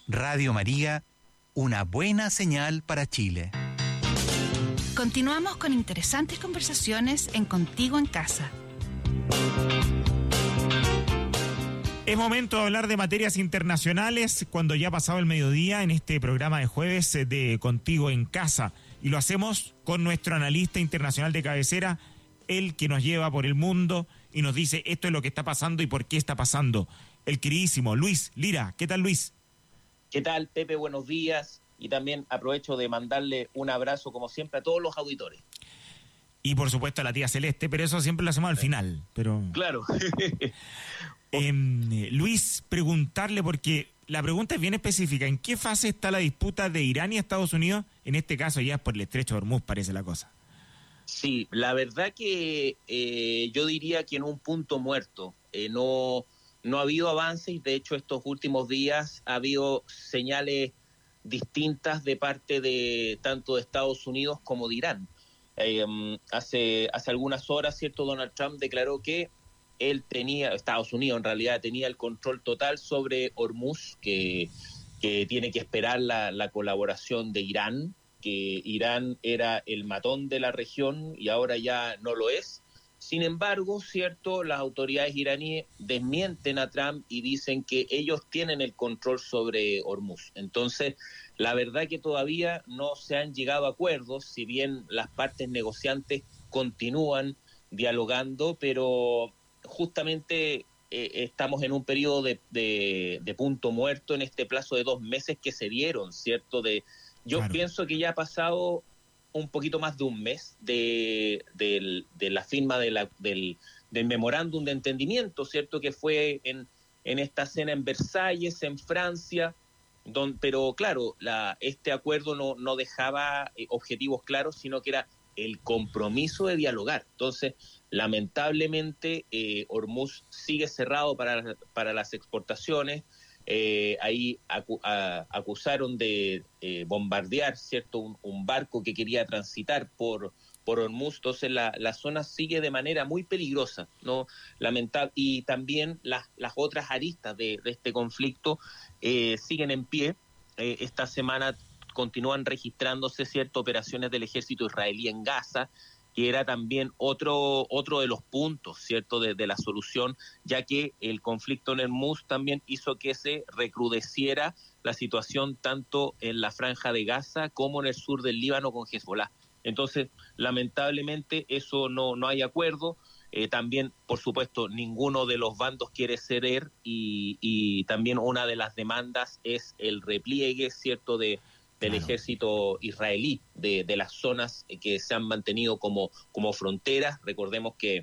Radio María, una buena señal para Chile. Continuamos con interesantes conversaciones en Contigo en Casa. Es momento de hablar de materias internacionales cuando ya ha pasado el mediodía en este programa de jueves de Contigo en Casa. Y lo hacemos con nuestro analista internacional de cabecera, el que nos lleva por el mundo y nos dice esto es lo que está pasando y por qué está pasando. El queridísimo Luis Lira. ¿Qué tal, Luis? ¿Qué tal, Pepe? Buenos días. Y también aprovecho de mandarle un abrazo, como siempre, a todos los auditores. Y por supuesto a la tía Celeste, pero eso siempre lo hacemos al final. Pero claro. Luis, preguntarle, porque la pregunta es bien específica, ¿en qué fase está la disputa de Irán y Estados Unidos? En este caso ya es por el Estrecho de Hormuz, parece la cosa. Sí, la verdad que yo diría que en un punto muerto. No ha habido avances y de hecho estos últimos días ha habido señales distintas de parte de tanto de Estados Unidos como de Irán. Hace algunas horas, ¿cierto? Donald Trump declaró que Estados Unidos en realidad tenía el control total sobre Hormuz, que tiene que esperar la colaboración de Irán, que Irán era el matón de la región y ahora ya no lo es. Sin embargo, cierto, las autoridades iraníes desmienten a Trump y dicen que ellos tienen el control sobre Hormuz. Entonces, la verdad que todavía no se han llegado a acuerdos, si bien las partes negociantes continúan dialogando, pero justamente estamos en un periodo de punto muerto en este plazo de 2 meses que se dieron, ¿cierto? Yo Claro. pienso que ya ha pasado un poquito más de un mes de la firma del memorándum de entendimiento, ¿cierto? Que fue en esta cena en Versalles, en Francia, pero claro, este acuerdo no dejaba objetivos claros, sino que era el compromiso de dialogar. Entonces, lamentablemente, Hormuz sigue cerrado para las exportaciones. Ahí acusaron de bombardear, ¿cierto? Un barco que quería transitar por Hormuz. Entonces la zona sigue de manera muy peligrosa, ¿no? Y también las otras aristas de este conflicto siguen en pie. Esta semana continúan registrándose, ¿cierto?, operaciones del ejército israelí en Gaza, que era también otro de los puntos, ¿cierto?, de la solución, ya que el conflicto en Hormuz también hizo que se recrudeciera la situación tanto en la franja de Gaza como en el sur del Líbano con Hezbollah. Entonces, lamentablemente, eso no hay acuerdo. También, por supuesto, ninguno de los bandos quiere ceder y también una de las demandas es el repliegue, ¿cierto?, del ejército israelí de las zonas que se han mantenido como fronteras. Recordemos que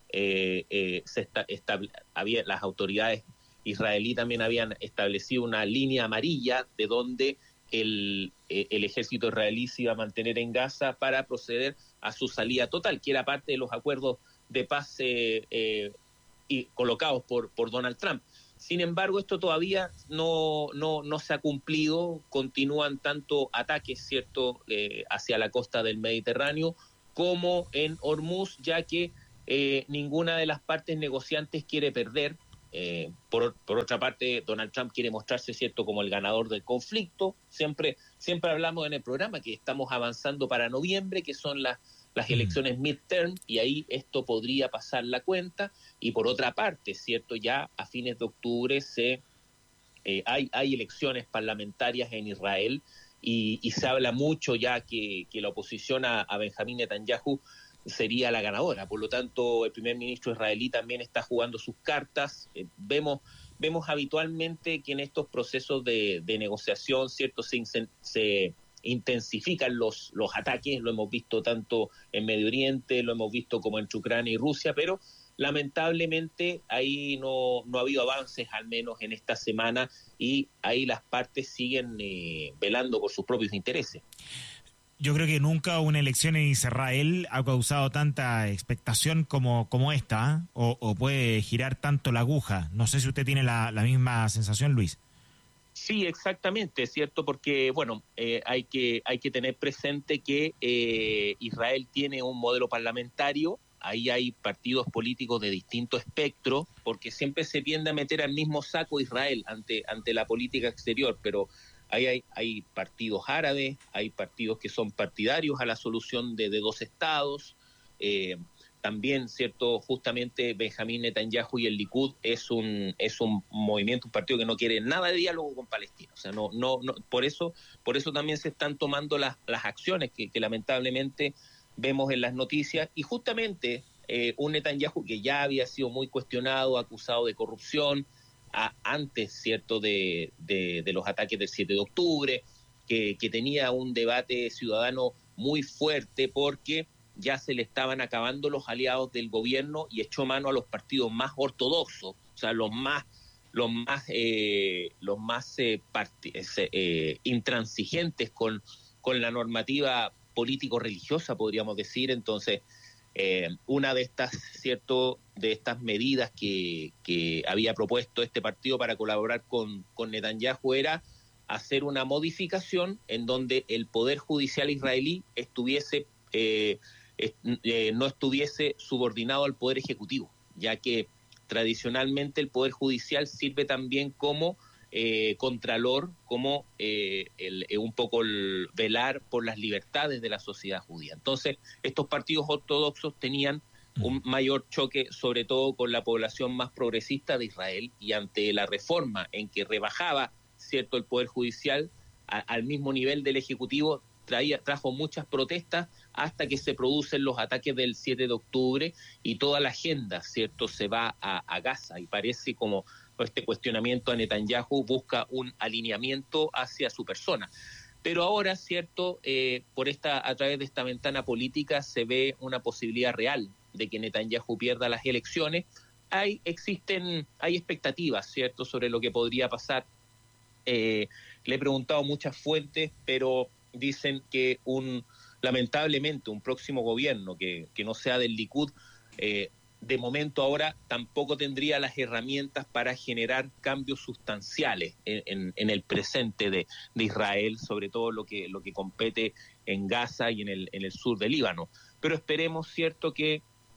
las autoridades israelí también habían establecido una línea amarilla de donde el ejército israelí se iba a mantener en Gaza para proceder a su salida total, que era parte de los acuerdos de paz y colocados por Donald Trump. Sin embargo, esto todavía no se ha cumplido. Continúan tanto ataques, ¿cierto?, hacia la costa del Mediterráneo como en Hormuz, ya que ninguna de las partes negociantes quiere perder. Por otra parte, Donald Trump quiere mostrarse, ¿cierto?, como el ganador del conflicto. Siempre hablamos en el programa que estamos avanzando para noviembre, que son las elecciones midterm, y ahí esto podría pasar la cuenta. Y por otra parte, ¿cierto?, ya a fines de octubre hay elecciones parlamentarias en Israel y se habla mucho ya que la oposición a Benjamín Netanyahu sería la ganadora. Por lo tanto, el primer ministro israelí también está jugando sus cartas. Vemos habitualmente que en estos procesos de negociación, ¿cierto?, se intensifican los ataques. Lo hemos visto tanto en Medio Oriente, lo hemos visto como entre Ucrania y Rusia, pero lamentablemente ahí no ha habido avances, al menos en esta semana, y ahí las partes siguen velando por sus propios intereses. Yo creo que nunca una elección en Israel ha causado tanta expectación como esta, ¿eh? O puede girar tanto la aguja. No sé si usted tiene la misma sensación, Luis. Sí, exactamente, ¿cierto? Porque, bueno, hay que tener presente que Israel tiene un modelo parlamentario ahí hay partidos políticos de distinto espectro, porque siempre se tiende a meter al mismo saco Israel ante la política exterior, pero ahí hay partidos árabes, hay partidos que son partidarios a la solución de dos estados. También, cierto, justamente Benjamín Netanyahu y el Likud es un movimiento, un partido que no quiere nada de diálogo con Palestina. O sea, no, por eso también se están tomando las acciones que lamentablemente vemos en las noticias. Y justamente un Netanyahu que ya había sido muy cuestionado, acusado de corrupción, antes, cierto, de los ataques del 7 de octubre, que tenía un debate ciudadano muy fuerte porque ya se le estaban acabando los aliados del gobierno y echó mano a los partidos más ortodoxos, o sea, los más intransigentes con la normativa político-religiosa, podríamos decir. Entonces, una de estas medidas que había propuesto este partido para colaborar con Netanyahu era hacer una modificación en donde el Poder Judicial israelí no estuviese subordinado al Poder Ejecutivo, ya que tradicionalmente el Poder Judicial sirve también como contralor, como un poco el velar por las libertades de la sociedad judía. Entonces, estos partidos ortodoxos tenían un mayor choque, sobre todo con la población más progresista de Israel, y ante la reforma en que rebajaba, cierto, el Poder Judicial al mismo nivel del Ejecutivo, trajo muchas protestas hasta que se producen los ataques del 7 de octubre y toda la agenda, cierto, se va a Gaza, y parece como este cuestionamiento a Netanyahu busca un alineamiento hacia su persona. Pero ahora, cierto, a través de esta ventana política se ve una posibilidad real de que Netanyahu pierda las elecciones. Hay expectativas, cierto, sobre lo que podría pasar. Le he preguntado a muchas fuentes, pero dicen que lamentablemente un próximo gobierno que no sea del Likud, de momento ahora tampoco tendría las herramientas para generar cambios sustanciales en el presente de Israel, sobre todo lo que compete en Gaza y en el sur del Líbano. Pero esperemos, cierto, que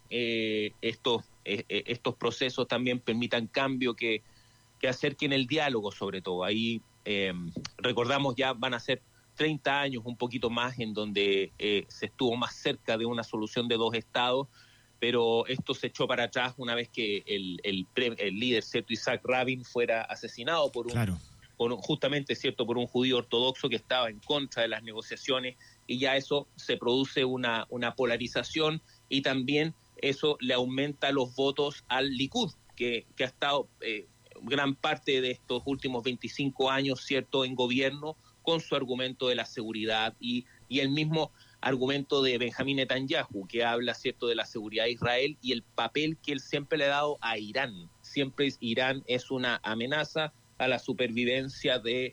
estos procesos también permitan cambio, que acerquen el diálogo, sobre todo. Ahí recordamos, ya van a ser 30 años, un poquito más, en donde se estuvo más cerca de una solución de dos estados, pero esto se echó para atrás una vez que el líder, cierto, Isaac Rabin, fuera asesinado justamente, cierto, por un judío ortodoxo que estaba en contra de las negociaciones, y ya eso se produce una polarización, y también eso le aumenta los votos al Likud, que ha estado gran parte de estos últimos 25 años, cierto, en gobierno, con su argumento de la seguridad y el mismo argumento de Benjamín Netanyahu, que habla, cierto, de la seguridad de Israel y el papel que él siempre le ha dado a Irán. Siempre Irán es una amenaza a la supervivencia de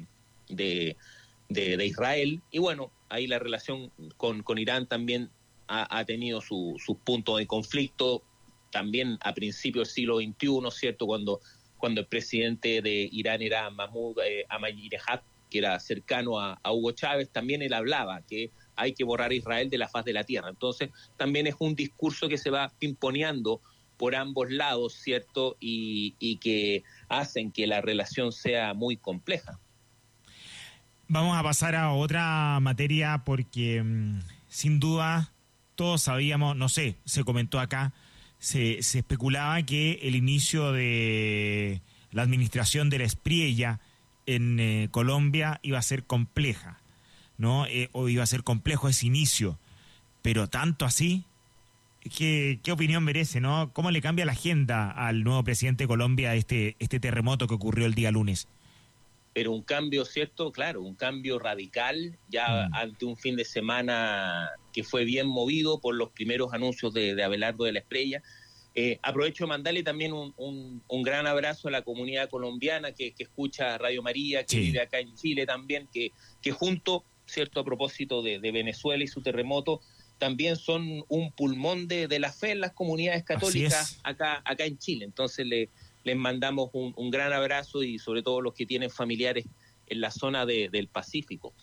Israel, y bueno, ahí la relación con Irán también ha tenido sus puntos de conflicto, también a principios del siglo XXI, cierto, cuando el presidente de Irán era Mahmoud Ahmadinejad, que era cercano a Hugo Chávez, también él hablaba que hay que borrar a Israel de la faz de la tierra. Entonces, también es un discurso que se va pimponeando por ambos lados, ¿cierto? Y que hacen que la relación sea muy compleja. Vamos a pasar a otra materia porque, sin duda, todos sabíamos, no sé, se comentó acá, se especulaba que el inicio de la administración de la Espriella en Colombia iba a ser compleja, ¿no? O iba a ser complejo ese inicio, pero tanto así, ¿qué opinión merece, no? ¿Cómo le cambia la agenda al nuevo presidente de Colombia este terremoto que ocurrió el día lunes? Pero un cambio, ¿cierto? Claro, un cambio radical, ya ante un fin de semana que fue bien movido por los primeros anuncios de Abelardo de la Espriella. Aprovecho de mandarle también un gran abrazo a la comunidad colombiana que escucha Radio María, que vive acá en Chile también, que junto, cierto, a propósito de Venezuela y su terremoto, también son un pulmón de la fe en las comunidades católicas acá en Chile. Entonces les mandamos un gran abrazo, y sobre todo los que tienen familiares en la zona del Pacífico.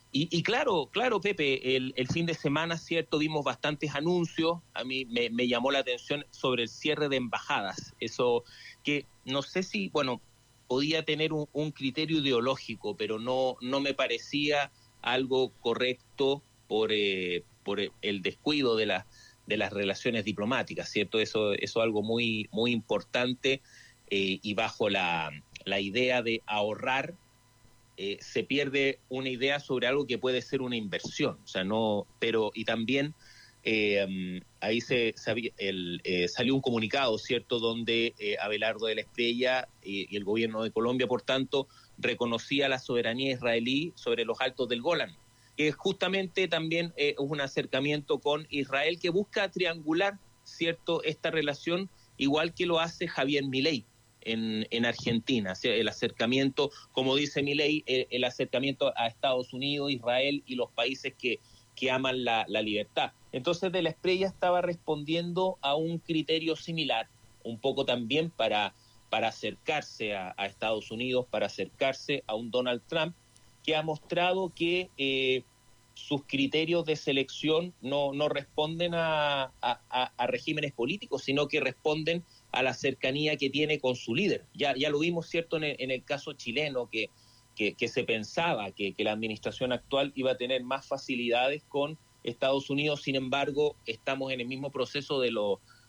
Y claro, Pepe, el fin de semana, cierto, vimos bastantes anuncios. A mí me llamó la atención sobre el cierre de embajadas. Eso que no sé si, bueno, podía tener un criterio ideológico, pero no me parecía algo correcto por el descuido de las relaciones diplomáticas, ¿cierto? Eso es algo muy importante, y bajo la idea de ahorrar, se pierde una idea sobre algo que puede ser una inversión, o sea, no, pero y también ahí salió un comunicado, ¿cierto?, donde Abelardo de la Espriella y el gobierno de Colombia, por tanto, reconocía la soberanía israelí sobre los altos del Golán, que justamente también es un acercamiento con Israel que busca triangular, ¿cierto?, esta relación, igual que lo hace Javier Milei en Argentina, o sea, el acercamiento, como dice Milei, el acercamiento a Estados Unidos, Israel y los países que aman la libertad. Entonces, de la Espriella estaba respondiendo a un criterio similar, un poco también para acercarse a Estados Unidos, para acercarse a un Donald Trump que ha mostrado que sus criterios de selección no responden a regímenes políticos, sino que responden a la cercanía que tiene con su líder. Ya lo vimos, ¿cierto?, en el caso chileno, que se pensaba que la administración actual iba a tener más facilidades con Estados Unidos. Sin embargo, estamos en el mismo proceso de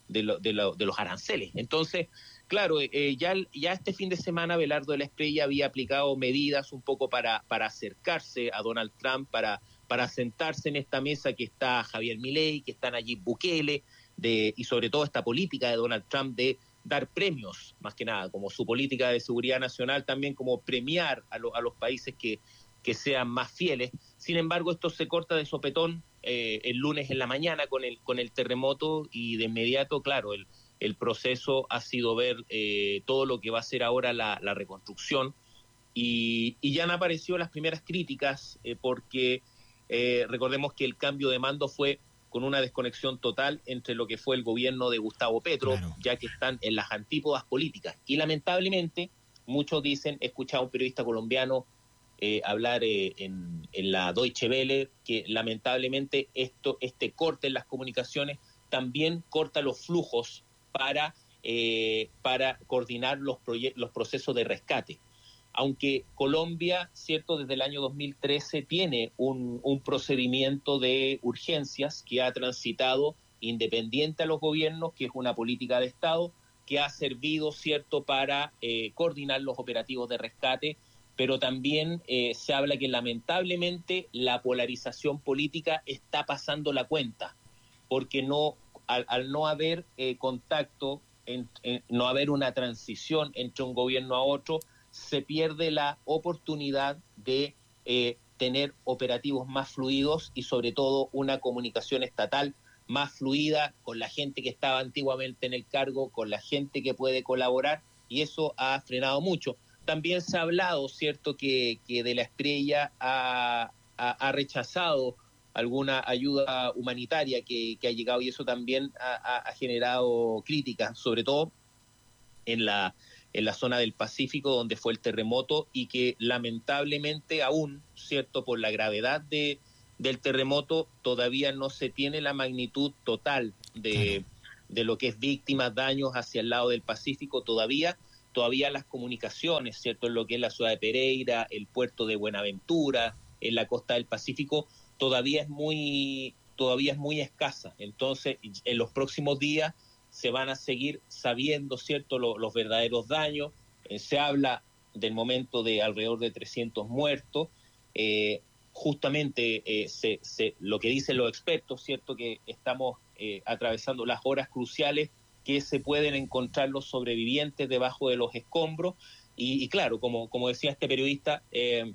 los aranceles. Entonces, claro, ya este fin de semana Abelardo de la Espriella había aplicado medidas un poco para acercarse a Donald Trump, para sentarse en esta mesa que está Javier Milei, que está Nayib Bukele, y sobre todo esta política de Donald Trump de dar premios, más que nada, como su política de seguridad nacional, también como premiar a los países que sean más fieles. Sin embargo, esto se corta de sopetón el lunes en la mañana con el terremoto, y de inmediato, claro, el proceso ha sido ver todo lo que va a ser ahora la reconstrucción, y ya han aparecido las primeras críticas, porque recordemos que el cambio de mando fue con una desconexión total entre lo que fue el gobierno de Gustavo Petro, claro, ya que están en las antípodas políticas. Y lamentablemente, muchos dicen, he escuchado a un periodista colombiano hablar en la Deutsche Welle, que lamentablemente este corte en las comunicaciones también corta los flujos para coordinar los procesos de rescate. Aunque Colombia, cierto, desde el año 2013 tiene un procedimiento de urgencias que ha transitado independiente a los gobiernos, que es una política de Estado que ha servido, cierto, para coordinar los operativos de rescate, pero también se habla que lamentablemente la polarización política está pasando la cuenta, porque al no haber contacto, no haber una transición entre un gobierno a otro, se pierde la oportunidad de tener operativos más fluidos y sobre todo una comunicación estatal más fluida con la gente que estaba antiguamente en el cargo, con la gente que puede colaborar, y eso ha frenado mucho. También se ha hablado, cierto, que de la Espriella ha rechazado alguna ayuda humanitaria que ha llegado, y eso también ha generado críticas, sobre todo en la zona del Pacífico, donde fue el terremoto, y que lamentablemente aún, cierto, por la gravedad del terremoto, todavía no se tiene la magnitud total de lo que es víctimas, daños hacia el lado del Pacífico. Todavía las comunicaciones, cierto, en lo que es la ciudad de Pereira, el puerto de Buenaventura, en la costa del Pacífico, todavía es muy escasa. Entonces, en los próximos días se van a seguir sabiendo, cierto, los verdaderos daños. Se habla del momento de alrededor de 300 muertos. Justamente lo que dicen los expertos, cierto, que estamos atravesando las horas cruciales que se pueden encontrar los sobrevivientes debajo de los escombros, y claro, como decía este periodista, que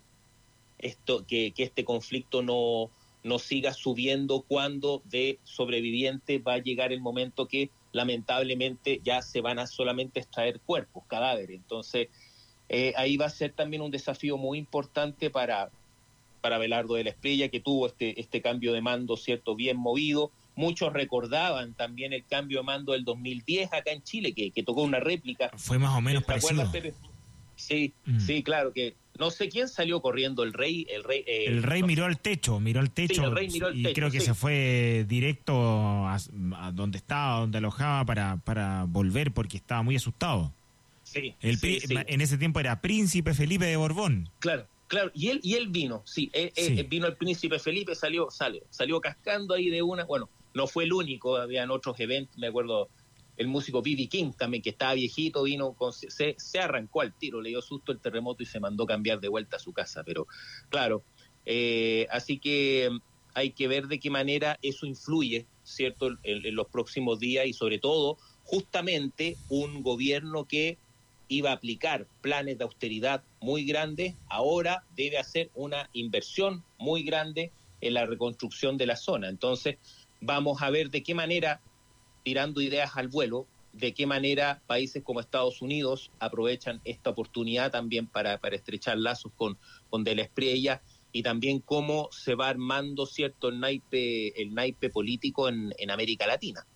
este conflicto no siga subiendo, cuando de sobrevivientes va a llegar el momento que lamentablemente ya se van a solamente extraer cuerpos, cadáveres. Entonces ahí va a ser también un desafío muy importante para Abelardo de la Espriella, que tuvo este cambio de mando, cierto, bien movido. Muchos recordaban también el cambio de mando del 2010 acá en Chile, que tocó una réplica. Fue más o menos parecido. Sí, sí, claro, que No sé quién salió corriendo, el rey. El rey no, miró al techo, sí, el rey miró el y techo, creo que sí. se fue directo a donde estaba, donde alojaba para volver porque estaba muy asustado. Sí, El sí, sí. En ese tiempo era Príncipe Felipe de Borbón. Claro, claro. Y él vino, sí, Sí. vino el príncipe Felipe, salió cascando ahí de una. Bueno, no fue el único, habían otros eventos, me acuerdo. El músico B.B. King también, que estaba viejito, vino, se arrancó al tiro, le dio susto el terremoto y se mandó cambiar de vuelta a su casa. Pero claro, así que hay que ver de qué manera eso influye, ¿cierto?, en los próximos días y sobre todo, justamente, un gobierno que iba a aplicar planes de austeridad muy grandes, ahora debe hacer una inversión muy grande en la reconstrucción de la zona. Entonces, vamos a ver de qué manera, tirando ideas al vuelo, de qué manera países como Estados Unidos aprovechan esta oportunidad también para estrechar lazos con De la Espriella, y también cómo se va armando, cierto, el naipe político en América Latina.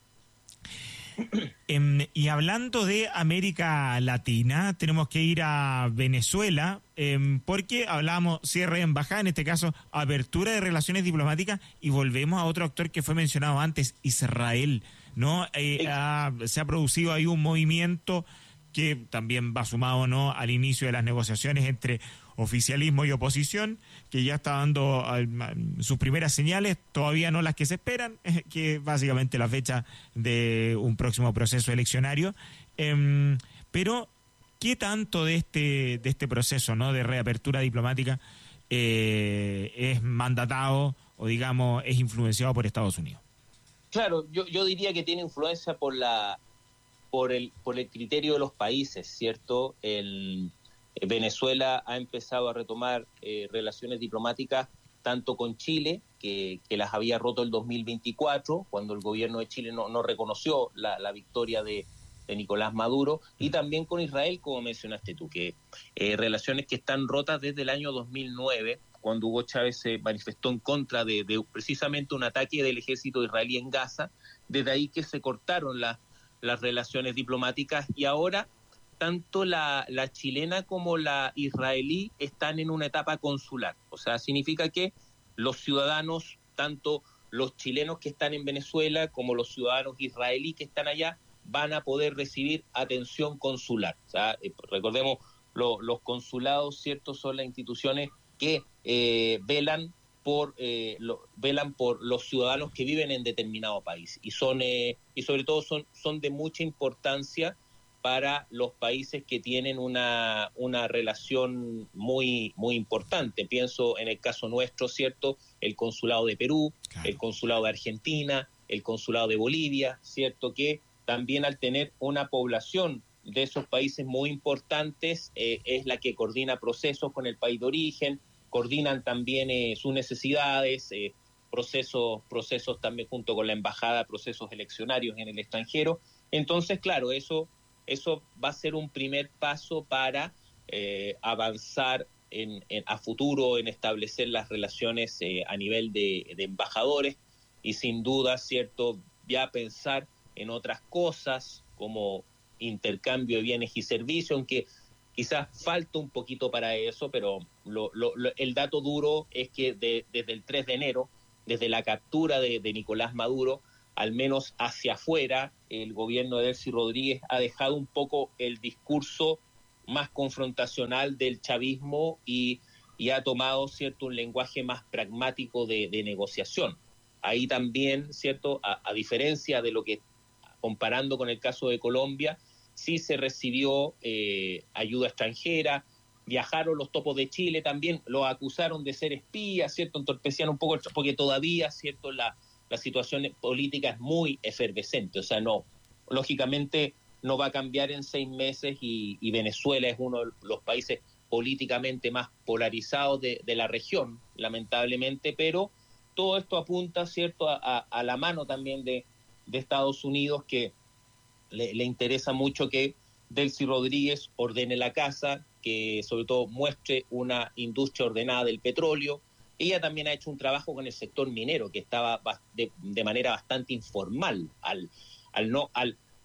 Y hablando de América Latina, tenemos que ir a Venezuela, porque hablamos cierre de embajada, en este caso apertura de relaciones diplomáticas, y volvemos a otro actor que fue mencionado antes, Israel, ¿no? Se ha producido ahí un movimiento que también va sumado, ¿no?, al inicio de las negociaciones entre oficialismo y oposición, que ya está dando sus primeras señales, todavía no las que se esperan, que básicamente la fecha de un próximo proceso eleccionario. Pero, ¿qué tanto de este proceso, ¿no?, de reapertura diplomática es mandatado o, digamos, es influenciado por Estados Unidos? Claro, yo diría que tiene influencia por el criterio de los países, ¿cierto? Venezuela ha empezado a retomar relaciones diplomáticas tanto con Chile, que las había roto el 2024, cuando el gobierno de Chile no reconoció la victoria de Nicolás Maduro, y también con Israel, como mencionaste tú, que relaciones que están rotas desde el año 2009, cuando Hugo Chávez se manifestó en contra de precisamente un ataque del ejército israelí en Gaza. Desde ahí que se cortaron las relaciones diplomáticas, y ahora tanto la chilena como la israelí están en una etapa consular. O sea, significa que los ciudadanos, tanto los chilenos que están en Venezuela como los ciudadanos israelíes que están allá, van a poder recibir atención consular. O sea, recordemos, los consulados, ¿cierto?, son las instituciones que velan por los ciudadanos que viven en determinado país, y sobre todo son de mucha importancia para los países que tienen una relación muy muy importante. Pienso en el caso nuestro, ¿cierto?, el consulado de Perú, claro, el consulado de Argentina, el consulado de Bolivia, ¿cierto?, que también, al tener una población de esos países muy importantes, es la que coordina procesos con el país de origen, coordinan también sus necesidades, procesos también junto con la embajada, procesos eleccionarios en el extranjero. Entonces, claro, eso va a ser un primer paso para avanzar a futuro en establecer las relaciones a nivel de embajadores, y sin duda, ¿cierto?, ya pensar en otras cosas como intercambio de bienes y servicios, aunque quizás falta un poquito para eso, pero el dato duro es que desde el 3 de enero, desde la captura de Nicolás Maduro, al menos hacia afuera, el gobierno de Delcy Rodríguez ha dejado un poco el discurso más confrontacional del chavismo y ha tomado, ¿cierto?, un lenguaje más pragmático de negociación. Ahí también, ¿cierto?, a diferencia de lo que, comparando con el caso de Colombia, sí se recibió ayuda extranjera, viajaron los topos de Chile también, los acusaron de ser espías, ¿cierto?, entorpecían un poco, porque todavía, ¿cierto?, la situación política es muy efervescente. O sea, lógicamente no va a cambiar en 6 meses, y Venezuela es uno de los países políticamente más polarizados de la región, lamentablemente, pero todo esto apunta, ¿cierto?, a la mano también de Estados Unidos, que le interesa mucho que Delcy Rodríguez ordene la casa, que sobre todo muestre una industria ordenada del petróleo. Ella también ha hecho un trabajo con el sector minero, que estaba de manera bastante informal, al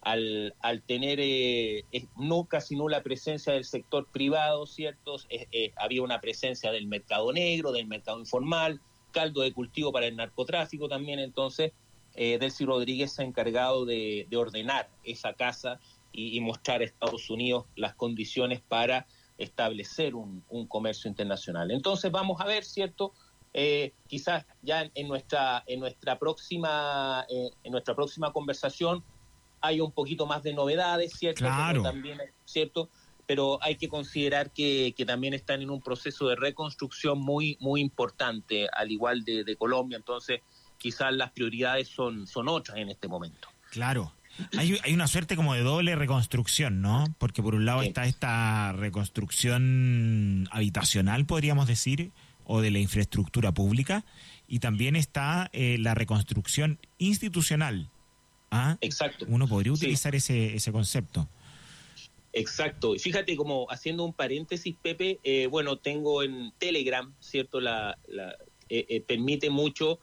al tener casi nula presencia del sector privado, ¿cierto? Había una presencia del mercado negro, del mercado informal, caldo de cultivo para el narcotráfico también. Entonces, Delcy Rodríguez se ha encargado de ordenar esa casa y mostrar a Estados Unidos las condiciones para establecer un comercio internacional. Entonces vamos a ver, ¿cierto? Quizás ya en nuestra próxima conversación hay un poquito más de novedades, ¿cierto? Claro. Pero también, ¿cierto? Pero hay que considerar que también están en un proceso de reconstrucción muy, muy importante, al igual de Colombia. Entonces, quizás las prioridades son otras en este momento. Claro. Hay una suerte como de doble reconstrucción, ¿no? Porque por un lado Sí. está esta reconstrucción habitacional, podríamos decir, o de la infraestructura pública, y también está la reconstrucción institucional. ¿Ah? Exacto. Uno podría Sí. utilizar ese concepto. Exacto. Fíjate, como haciendo un paréntesis, Pepe, bueno, tengo en Telegram, ¿cierto? Permite mucho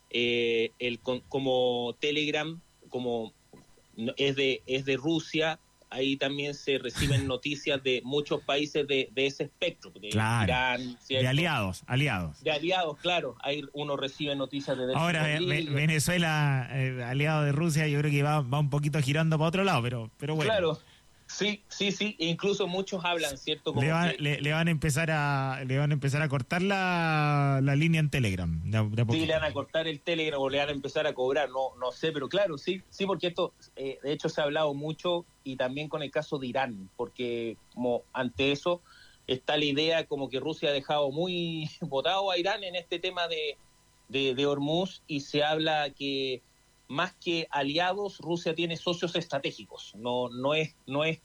como Telegram, como es de Rusia, ahí también se reciben noticias de muchos países de ese espectro, de Claro. Irán, ¿cierto? De aliados. De aliados, claro. Ahí uno recibe noticias de Ahora, Venezuela, aliado de Rusia, yo creo que va un poquito girando para otro lado, pero bueno. Claro. Sí. E incluso muchos hablan, ¿cierto? Como Le van a empezar a cortar la línea en Telegram. De a sí, poquito. le van a cortar el Telegram o le van a empezar a cobrar, no sé, pero claro, sí, porque esto, de hecho, se ha hablado mucho, y también con el caso de Irán, porque como ante eso está la idea como que Rusia ha dejado muy botado a Irán en este tema de Hormuz, y se habla que más que aliados, Rusia tiene socios estratégicos. No es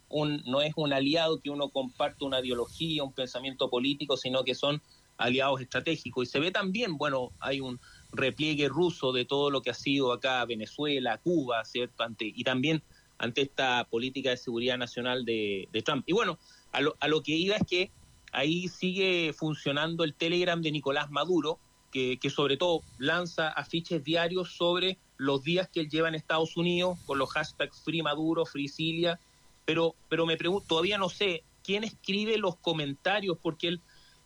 un aliado que uno comparte una ideología, un pensamiento político, sino que son aliados estratégicos. Y se ve también, bueno, hay un repliegue ruso de todo lo que ha sido acá Venezuela, Cuba, ¿cierto? Y también ante esta política de seguridad nacional de Trump. Y bueno, a lo que iba es que ahí sigue funcionando el Telegram de Nicolás Maduro, que sobre todo lanza afiches diarios sobre los días que él lleva en Estados Unidos, con los hashtags Free Maduro, Free Cilia, pero me pregunto, todavía no sé quién escribe los comentarios, porque él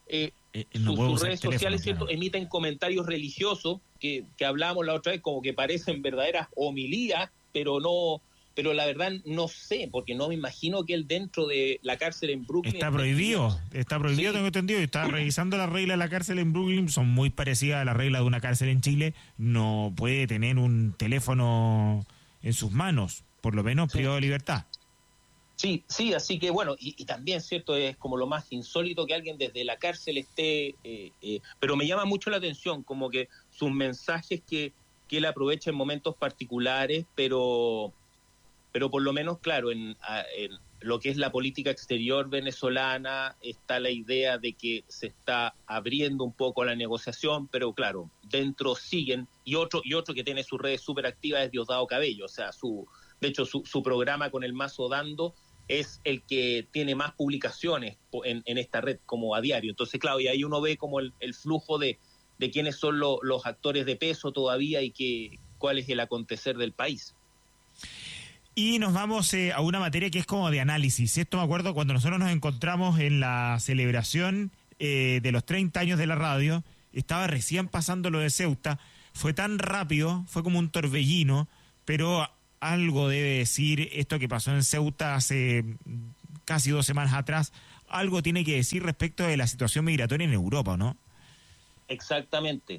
no puede sus usar redes teléfono, sociales, ¿cierto?, claro. emiten comentarios religiosos que hablábamos la otra vez, como que parecen verdaderas homilías, pero la verdad no sé, porque no me imagino que él dentro de la cárcel en Brooklyn... Está prohibido, Sí. tengo entendido. Y estaba revisando las reglas de la cárcel en Brooklyn, son muy parecidas a las reglas de una cárcel en Chile. No puede tener un teléfono en sus manos, por lo menos privado de libertad. Sí, así que bueno, y también, ¿cierto?, es como lo más insólito que alguien desde la cárcel esté... pero me llama mucho la atención, como que sus mensajes que él aprovecha en momentos particulares, pero por lo menos, claro, en lo que es la política exterior venezolana está la idea de que se está abriendo un poco la negociación, pero claro, dentro siguen, y otro que tiene sus redes súper activas es Diosdado Cabello, o sea, de hecho su programa con el Mazo Dando es el que tiene más publicaciones en esta red como a diario. Entonces, claro, y ahí uno ve como el flujo de quiénes son los actores de peso todavía y cuál es el acontecer del país. Y nos vamos a una materia que es como de análisis. Esto me acuerdo cuando nosotros nos encontramos en la celebración de los 30 años de la radio, estaba recién pasando lo de Ceuta, fue tan rápido, fue como un torbellino, pero algo debe decir esto que pasó en Ceuta hace casi 2 semanas atrás, algo tiene que decir respecto de la situación migratoria en Europa, ¿no? Exactamente.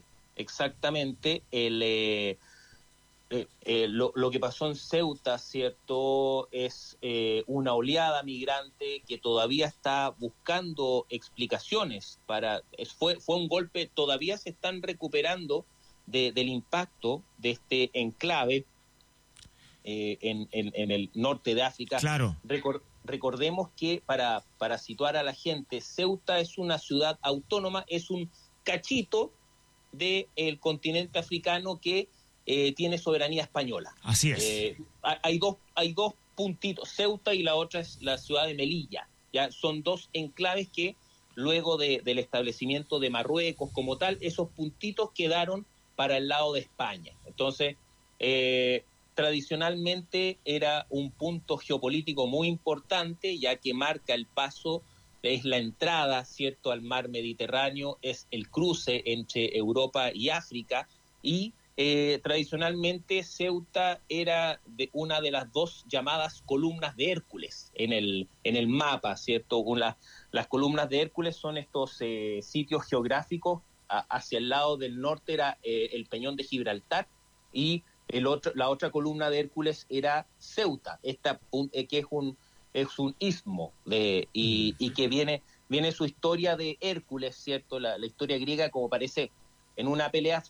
Lo que pasó en Ceuta, ¿cierto?, es una oleada migrante que todavía está buscando explicaciones. Fue un golpe, todavía se están recuperando del impacto de este enclave en el norte de África. Claro. Recordemos que, para situar a la gente, Ceuta es una ciudad autónoma, es un cachito del continente africano que tiene soberanía española. Así es. Hay dos puntitos, Ceuta y la otra es la ciudad de Melilla. Ya son 2 enclaves que luego del establecimiento de Marruecos como tal, esos puntitos quedaron para el lado de España. Entonces, tradicionalmente era un punto geopolítico muy importante, ya que marca el paso, es la entrada, ¿cierto?, al mar Mediterráneo, es el cruce entre Europa y África, y tradicionalmente Ceuta era una de las dos llamadas columnas de Hércules en el mapa, ¿cierto? Las columnas de Hércules son estos sitios geográficos. Hacia el lado del norte era el Peñón de Gibraltar, y la otra columna de Hércules era Ceuta, que es un istmo, y que viene su historia de Hércules, ¿cierto? La historia griega, como parece en una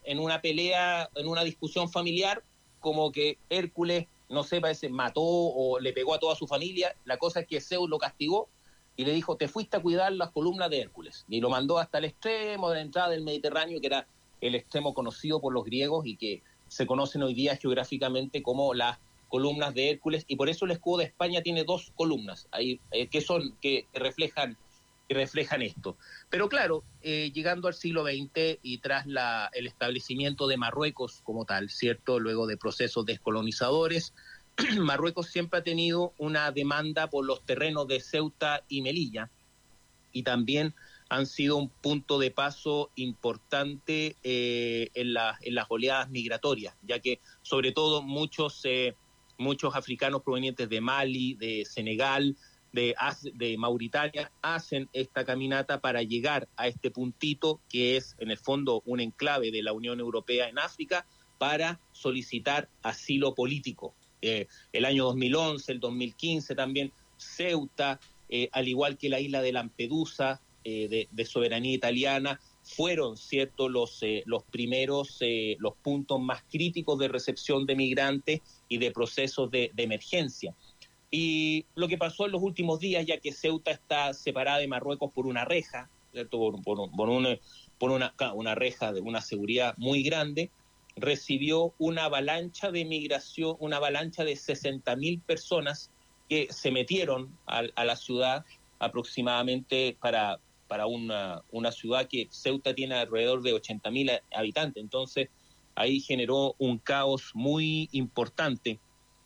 discusión familiar, como que Hércules, no sé, parece mató o le pegó a toda su familia. La cosa es que Zeus lo castigó y le dijo: te fuiste a cuidar las columnas de Hércules, y lo mandó hasta el extremo de la entrada del Mediterráneo, que era el extremo conocido por los griegos y que se conocen hoy día geográficamente como las columnas de Hércules, y por eso el escudo de España tiene dos columnas ahí, que reflejan esto. Pero claro, llegando al siglo XX y tras el establecimiento de Marruecos como tal, ¿cierto?, luego de procesos descolonizadores, Marruecos siempre ha tenido una demanda por los terrenos de Ceuta y Melilla, y también han sido un punto de paso importante en las oleadas migratorias, ya que sobre todo muchos africanos provenientes de Mali, de Senegal, de Mauritania, hacen esta caminata para llegar a este puntito que es en el fondo un enclave de la Unión Europea en África, para solicitar asilo político. El año 2011, el 2015 también, Ceuta, al igual que la isla de Lampedusa, de soberanía italiana, fueron, ¿cierto?, los primeros, los puntos más críticos de recepción de migrantes y de procesos de emergencia. Y lo que pasó en los últimos días, ya que Ceuta está separada de Marruecos por una reja, ¿cierto?, por una reja de una seguridad muy grande, recibió una avalancha de migración, una avalancha de 60.000 personas que se metieron a la ciudad, aproximadamente para una ciudad que Ceuta tiene alrededor de 80.000 habitantes. Entonces ahí generó un caos muy importante.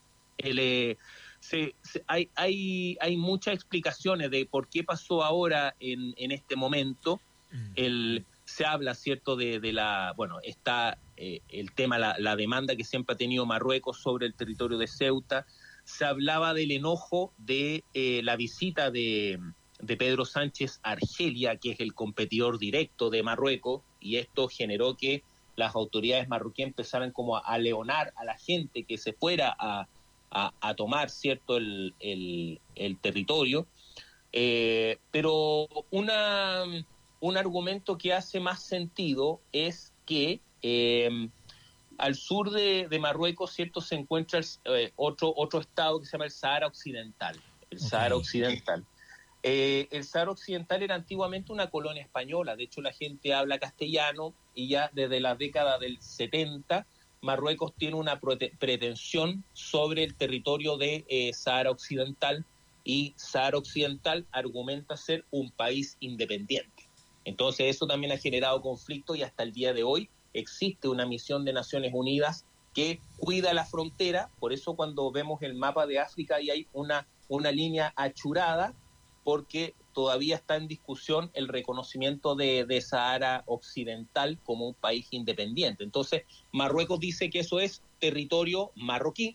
Hay muchas explicaciones de por qué pasó ahora en este momento. Se habla, ¿cierto?, está el tema, la demanda que siempre ha tenido Marruecos sobre el territorio de Ceuta. Se hablaba del enojo de la visita de Pedro Sánchez a Argelia, que es el competidor directo de Marruecos, y esto generó que las autoridades marroquíes empezaran como a leonar a la gente que se fuera a tomar, ¿cierto?, el territorio. Pero un argumento que hace más sentido es que al sur de Marruecos, ¿cierto?, se encuentra otro estado que se llama el Sahara Occidental. El Sahara Occidental. El Sahara Occidental era antiguamente una colonia española. De hecho, la gente habla castellano, y ya desde la década del 70 Marruecos tiene una pretensión sobre el territorio de Sahara Occidental, y Sahara Occidental argumenta ser un país independiente. Entonces eso también ha generado conflicto, y hasta el día de hoy existe una misión de Naciones Unidas que cuida la frontera. Por eso cuando vemos el mapa de África ahí hay una línea achurada, porque todavía está en discusión el reconocimiento de Sahara Occidental como un país independiente. Entonces Marruecos dice que eso es territorio marroquí,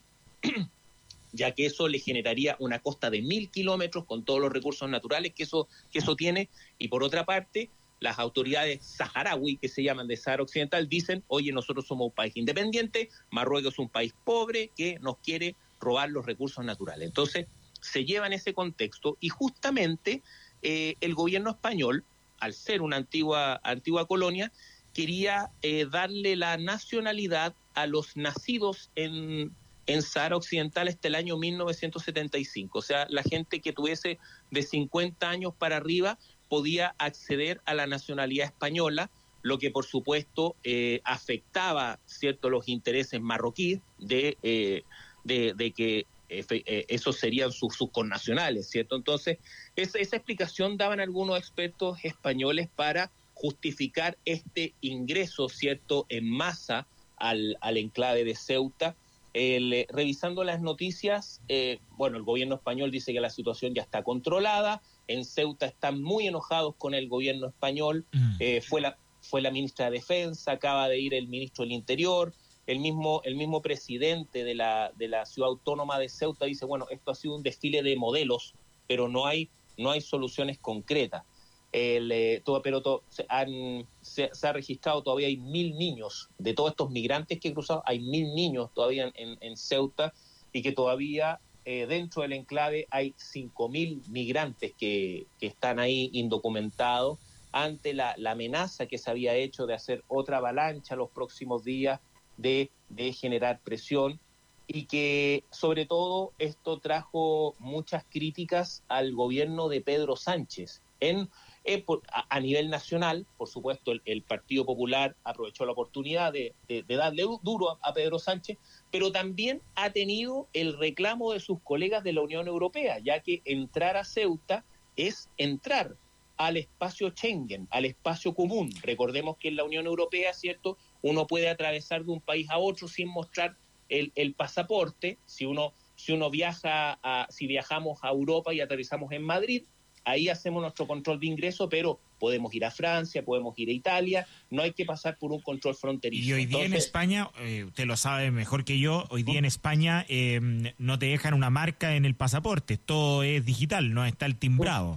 ya que eso le generaría una costa de 1.000 kilómetros con todos los recursos naturales que eso tiene. Y por otra parte, las autoridades saharaui, que se llaman de Sahara Occidental, dicen: oye, nosotros somos un país independiente, Marruecos es un país pobre que nos quiere robar los recursos naturales. Entonces se lleva en ese contexto, y justamente el gobierno español, al ser una antigua colonia, quería darle la nacionalidad a los nacidos en Sahara Occidental hasta el año 1975. O sea, la gente que tuviese de 50 años para arriba podía acceder a la nacionalidad española, lo que por supuesto afectaba, ¿cierto?, los intereses marroquíes de que esos serían sus connacionales, ¿cierto? Entonces, esa explicación daban algunos expertos españoles para justificar este ingreso, ¿cierto?, en masa al enclave de Ceuta, revisando las noticias, bueno, el gobierno español dice que la situación ya está controlada. En Ceuta están muy enojados con el gobierno español. Fue la ministra de Defensa, acaba de ir el ministro del Interior. El mismo presidente de la ciudad autónoma de Ceuta dice, bueno, esto ha sido un desfile de modelos, pero no hay soluciones concretas. Se ha registrado, todavía hay 1.000 niños, de todos estos migrantes que he cruzado, hay 1.000 niños todavía en Ceuta, y que todavía dentro del enclave hay 5.000 migrantes que están ahí indocumentados ante la amenaza que se había hecho de hacer otra avalancha los próximos días, de generar presión, y que sobre todo esto trajo muchas críticas al gobierno de Pedro Sánchez. A nivel nacional, por supuesto, el Partido Popular aprovechó la oportunidad de darle duro a Pedro Sánchez, pero también ha tenido el reclamo de sus colegas de la Unión Europea, ya que entrar a Ceuta es entrar al espacio Schengen, al espacio común. Recordemos que en la Unión Europea, ¿cierto?, uno puede atravesar de un país a otro sin mostrar el pasaporte. Si viajamos a Europa y aterrizamos en Madrid, ahí hacemos nuestro control de ingreso, pero podemos ir a Francia, podemos ir a Italia, no hay que pasar por un control fronterizo. Y hoy día en España, usted lo sabe mejor que yo, hoy día en España no te dejan una marca en el pasaporte, todo es digital, no está el timbrado.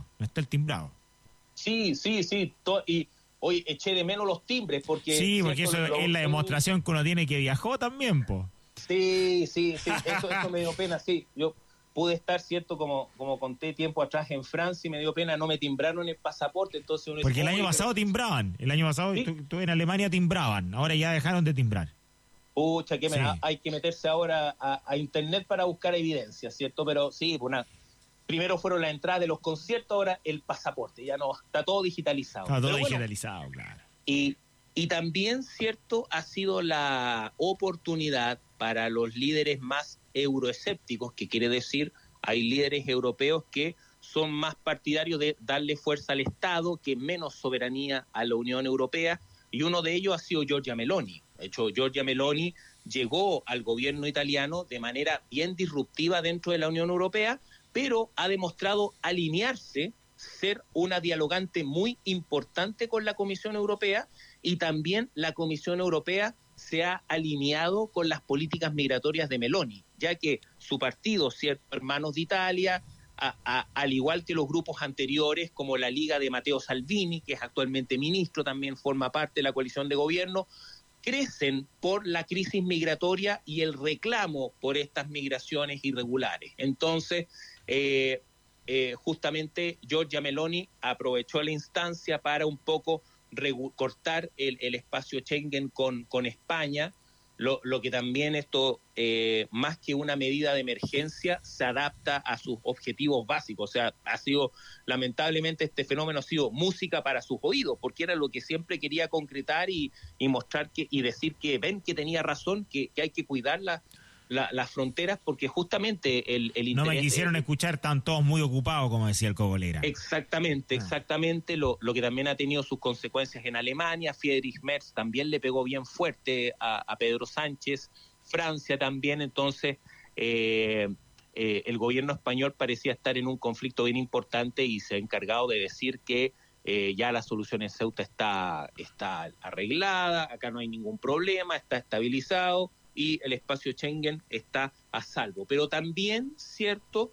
Sí, y hoy eché de menos los timbres, porque... Sí, porque eso es la demostración que uno tiene que viajó también, po. Sí, eso me dio pena, sí, yo... Pude estar, ¿cierto?, como conté tiempo atrás en Francia, y me dio pena, no me timbraron el pasaporte. Entonces uno porque dice, el año pasado timbraban, ¿sí? tú en Alemania timbraban, ahora ya dejaron de timbrar. Pucha, hay que meterse ahora a internet para buscar evidencia, ¿cierto? Pero sí, primero fueron las entradas de los conciertos, ahora el pasaporte, ya no, está todo digitalizado. Está todo digitalizado, claro. Y también, ¿cierto?, ha sido la oportunidad para los líderes más euroescépticos, que quiere decir, hay líderes europeos que son más partidarios de darle fuerza al Estado, que menos soberanía a la Unión Europea, y uno de ellos ha sido Giorgia Meloni. De hecho, Giorgia Meloni llegó al gobierno italiano de manera bien disruptiva dentro de la Unión Europea, pero ha demostrado alinearse, ser una dialogante muy importante con la Comisión Europea, y también la Comisión Europea se ha alineado con las políticas migratorias de Meloni, ya que su partido, ¿cierto?, Hermanos de Italia, al igual que los grupos anteriores, como la Liga de Matteo Salvini, que es actualmente ministro, también forma parte de la coalición de gobierno, crecen por la crisis migratoria y el reclamo por estas migraciones irregulares. Entonces, justamente Giorgia Meloni aprovechó la instancia para un poco cortar el espacio Schengen con España, lo que también esto, más que una medida de emergencia, se adapta a sus objetivos básicos. O sea, lamentablemente este fenómeno ha sido música para sus oídos, porque era lo que siempre quería concretar y mostrar y decir que ven que tenía razón, que hay que cuidar las fronteras, porque justamente el interés... No me quisieron escuchar, están todos muy ocupados, como decía el Cogolera. Exactamente, lo que también ha tenido sus consecuencias en Alemania. Friedrich Merz también le pegó bien fuerte a Pedro Sánchez, Francia también. Entonces el gobierno español parecía estar en un conflicto bien importante, y se ha encargado de decir que ya la solución en Ceuta está arreglada, acá no hay ningún problema, está estabilizado, y el espacio Schengen está a salvo. Pero también, ¿cierto?,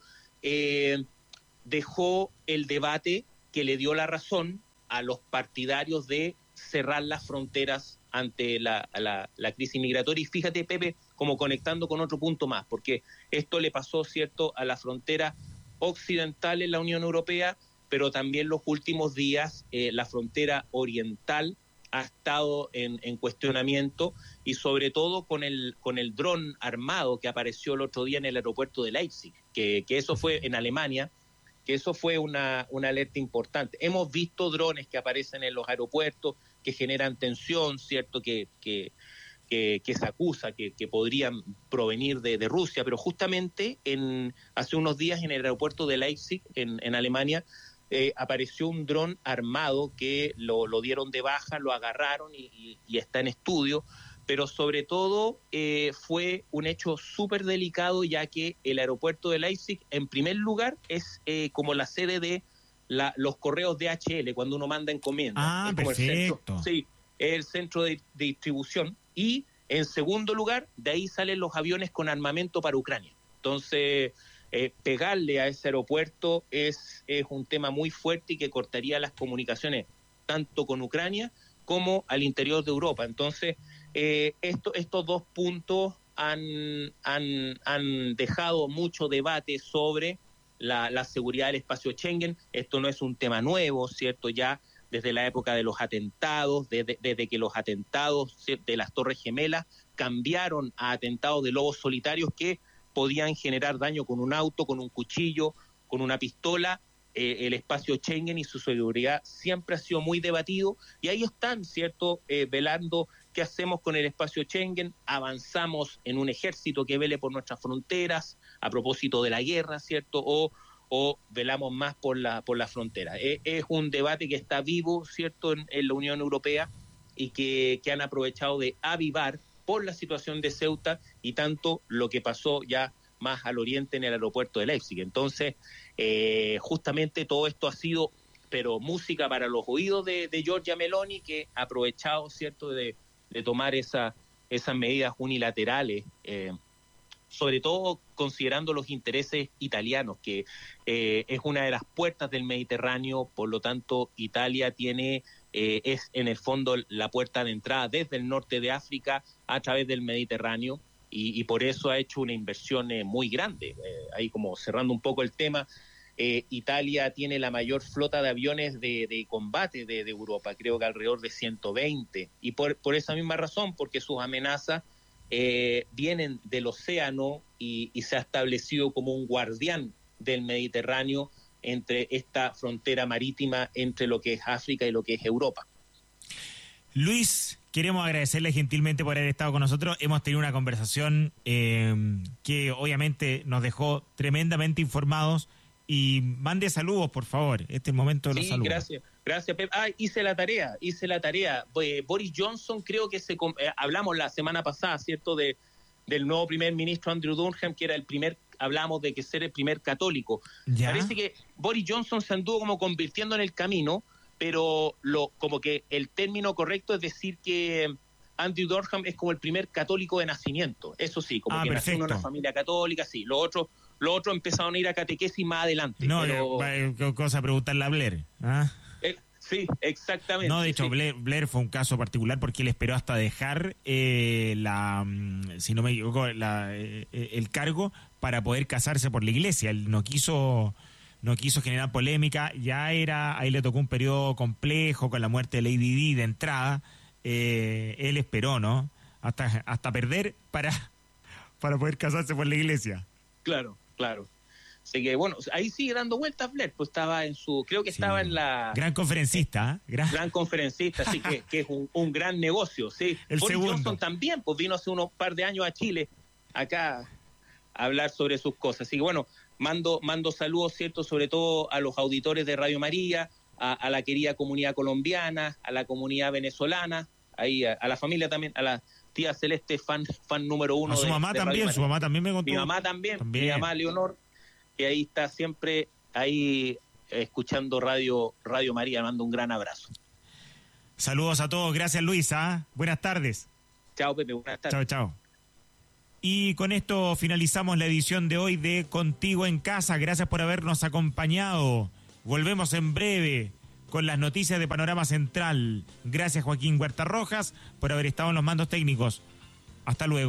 dejó el debate que le dio la razón a los partidarios de cerrar las fronteras ante la crisis migratoria. Y fíjate, Pepe, como conectando con otro punto más, porque esto le pasó, ¿cierto?, a la frontera occidental en la Unión Europea, pero también los últimos días la frontera oriental ha estado en cuestionamiento, y sobre todo con el dron armado que apareció el otro día en el aeropuerto de Leipzig, que eso fue en Alemania, que eso fue una alerta importante. Hemos visto drones que aparecen en los aeropuertos, que generan tensión, ¿cierto?, que se acusa que podrían provenir de Rusia, pero justamente hace unos días en el aeropuerto de Leipzig, en Alemania, apareció un dron armado que lo dieron de baja, lo agarraron y está en estudio, pero sobre todo fue un hecho súper delicado, ya que el aeropuerto de Leipzig, en primer lugar, es como la sede de los correos DHL, cuando uno manda encomiendas. Ah, es como perfecto. Sí, es el centro de distribución. Y en segundo lugar, de ahí salen los aviones con armamento para Ucrania. Entonces, pegarle a ese aeropuerto es un tema muy fuerte y que cortaría las comunicaciones tanto con Ucrania como al interior de Europa. Entonces, estos dos puntos han dejado mucho debate sobre la seguridad del espacio Schengen. Esto no es un tema nuevo, ¿cierto? Ya desde la época de los atentados, desde que los atentados de las Torres Gemelas cambiaron a atentados de lobos solitarios que podían generar daño con un auto, con un cuchillo, con una pistola. El espacio Schengen y su seguridad siempre ha sido muy debatido, y ahí están, ¿cierto?, velando qué hacemos con el espacio Schengen. Avanzamos en un ejército que vele por nuestras fronteras a propósito de la guerra, ¿cierto?, o velamos más por la frontera. Es un debate que está vivo, ¿cierto?, en la Unión Europea, y que han aprovechado de avivar por la situación de Ceuta y tanto lo que pasó ya más al oriente en el aeropuerto de Leipzig. Entonces, justamente todo esto ha sido, pero música para los oídos de Giorgia Meloni, que ha aprovechado, ¿cierto?, de tomar esas medidas unilaterales, sobre todo considerando los intereses italianos, que es una de las puertas del Mediterráneo. Por lo tanto, Italia es en el fondo la puerta de entrada desde el norte de África a través del Mediterráneo, y por eso ha hecho una inversión muy grande. Ahí, como cerrando un poco el tema, Italia tiene la mayor flota de aviones de combate de Europa, creo que alrededor de 120, y por esa misma razón, porque sus amenazas vienen del océano, y se ha establecido como un guardián del Mediterráneo entre esta frontera marítima entre lo que es África y lo que es Europa. Luis, queremos agradecerle gentilmente por haber estado con nosotros. Hemos tenido una conversación que obviamente nos dejó tremendamente informados, y mande saludos, por favor. Este es el momento de los saludos. Gracias, Pep. Hice la tarea. Boris Johnson, creo que hablamos la semana pasada, ¿cierto?, del nuevo primer ministro Andrew Durham, que era hablamos de que ser el primer católico. ¿Ya? Parece que Boris Johnson se anduvo como convirtiendo en el camino, pero como que el término correcto es decir que Andrew Durham es como el primer católico de nacimiento. Eso sí, como que nació en una familia católica, sí. Los otros empezaron a ir a catequesis más adelante. No, ¿qué cosa preguntarle a Blair? ¿Ah? Sí, exactamente. No, de hecho, sí. Blair fue un caso particular porque él esperó hasta dejar si no me equivoco, el cargo para poder casarse por la iglesia. Él no quiso generar polémica. Ahí le tocó un periodo complejo con la muerte de Lady Di de entrada. Él esperó, ¿no?, hasta perder para poder casarse por la iglesia. Claro. Así que, bueno, ahí sigue dando vueltas Blair, pues estaba estaba en la... Gran conferencista, Gran conferencista, así que es un gran negocio, sí. Boris Johnson también, pues vino hace unos par de años a Chile, acá, a hablar sobre sus cosas. Así que, bueno, mando saludos, ¿cierto?, sobre todo a los auditores de Radio María, a la querida comunidad colombiana, a la comunidad venezolana, ahí a la familia también, a la tía Celeste, fan número uno. A su mamá también, su mamá también me contó. Mi mamá también. Mi mamá Leonor, que ahí está siempre ahí escuchando Radio María. Mando un gran abrazo. Saludos a todos, gracias Luis. Buenas tardes. Chao, Pepe, buenas tardes. Chao. Y con esto finalizamos la edición de hoy de Contigo en Casa. Gracias por habernos acompañado. Volvemos en breve con las noticias de Panorama Central. Gracias, Joaquín Huerta Rojas, por haber estado en los mandos técnicos. Hasta luego.